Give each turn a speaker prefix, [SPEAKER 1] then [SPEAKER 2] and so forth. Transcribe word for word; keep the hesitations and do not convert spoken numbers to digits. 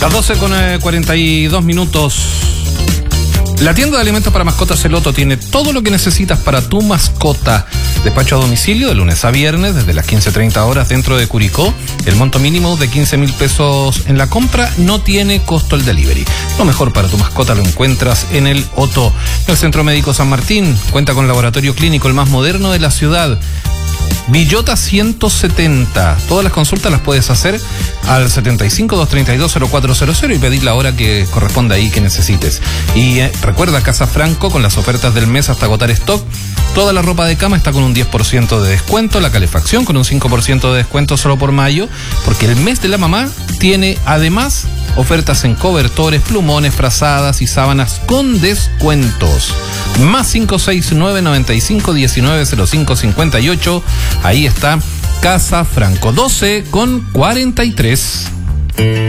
[SPEAKER 1] Las doce con cuarenta y dos minutos. La tienda de alimentos para mascotas El Otto tiene todo lo que necesitas para tu mascota. Despacho a domicilio de lunes a viernes desde las quince treinta horas dentro de Curicó. El monto mínimo de quince mil pesos en la compra, no tiene costo el delivery. Lo mejor para tu mascota lo encuentras en El Otto. El Centro Médico San Martín cuenta con laboratorio clínico el más moderno de la ciudad. Villota ciento setenta. Todas las consultas las puedes hacer al setenta y cinco, doscientos treinta y dos, cero cuatro cero cero y pedir la hora que corresponda ahí que necesites. Y eh, recuerda, Casa Franco con las ofertas del mes hasta agotar stock. Toda la ropa de cama está con un diez por ciento de descuento, la calefacción con un cinco por ciento de descuento solo por mayo, porque el mes de la mamá tiene además ofertas en cobertores, plumones, frazadas y sábanas con descuentos. Más cinco seis nueve, noventa y cinco, diecinueve, cero cinco, cincuenta y ocho. Ahí está Casa Franco. doce con cuarenta y tres.